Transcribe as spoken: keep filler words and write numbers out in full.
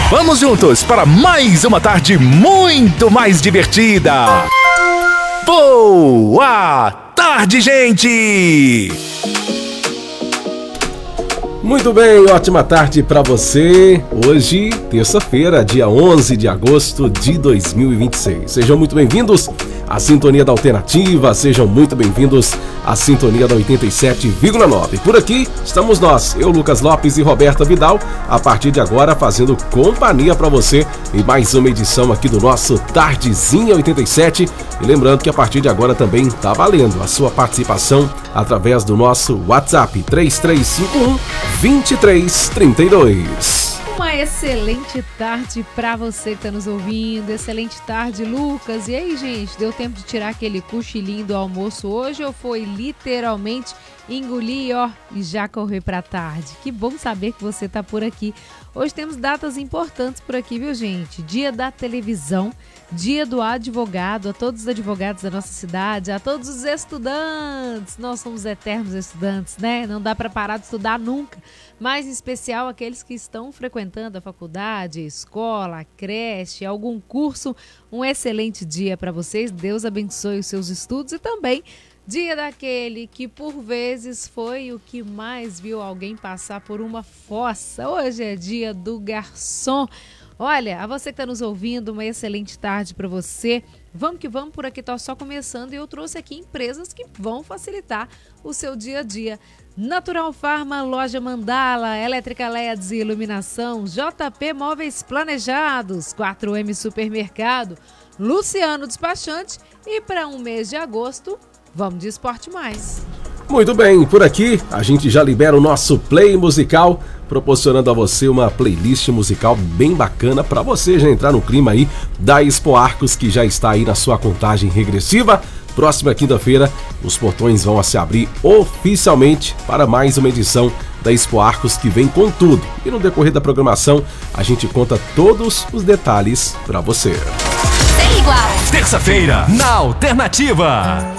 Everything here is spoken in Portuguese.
Vamos juntos para mais uma tarde muito mais divertida. Boa tarde, gente! Muito bem, ótima tarde para você. Hoje, terça-feira, dia onze de agosto de dois mil e vinte e seis. Sejam muito bem-vindos à Sintonia da Alternativa, sejam muito bem-vindos à Sintonia da oitenta e sete vírgula nove. Por aqui estamos nós, eu, Lucas Lopes e Roberta Vidal, a partir de agora fazendo companhia para você em mais uma edição aqui do nosso Tardezinha oitenta e sete. E lembrando que a partir de agora também está valendo a sua participação através do nosso WhatsApp três três cinco um, dois três três dois. Uma excelente tarde para você que está nos ouvindo, excelente tarde, Lucas. E aí, gente, deu tempo de tirar aquele cochilinho do almoço hoje ou foi literalmente engolir, ó, e já correr para tarde? Que bom saber que você está por aqui. Hoje temos datas importantes por aqui, viu, gente? Dia da televisão, dia do advogado, a todos os advogados da nossa cidade, a todos os estudantes. Nós somos eternos estudantes, né? Não dá para parar de estudar nunca. Mas em especial aqueles que estão frequentando a faculdade, escola, creche, algum curso. Um excelente dia para vocês. Deus abençoe os seus estudos e também dia daquele que por vezes foi o que mais viu alguém passar por uma fossa. Hoje é dia do garçom. Olha, a você que está nos ouvindo, uma excelente tarde para você. Vamos que vamos, por aqui está só começando e eu trouxe aqui empresas que vão facilitar o seu dia a dia. Natural Farma, Loja Mandala, Elétrica L E Ds e Iluminação, J P Móveis Planejados, quatro M Supermercado, Luciano Despachante e para um mês de agosto, vamos de Esporte Mais. Muito bem, por aqui a gente já libera o nosso play musical, proporcionando a você uma playlist musical bem bacana para você já entrar no clima aí da Expo Arcos, que já está aí na sua contagem regressiva. Próxima quinta-feira, os portões vão se abrir oficialmente para mais uma edição da Expo Arcos, que vem com tudo. E no decorrer da programação, a gente conta todos os detalhes para você. Terça-feira, na Alternativa.